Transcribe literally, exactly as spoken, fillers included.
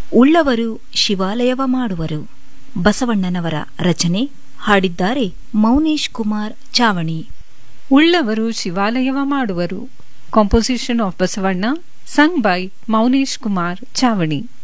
ಉಳ್ಳವರು ಶಿವಾಲಯವ ಮಾಡುವರು. ಬಸವಣ್ಣನವರ ರಚನೆ. ಹಾಡಿದ್ದಾರೆ ಮೌನೇಶ್ ಕುಮಾರ್ ಚಾವಣಿ. ಉಳ್ಳವರು ಶಿವಾಲಯವ ಮಾಡುವರು. Composition of Basavanna, sung by Mounesh Kumar ಚಾವಣಿ.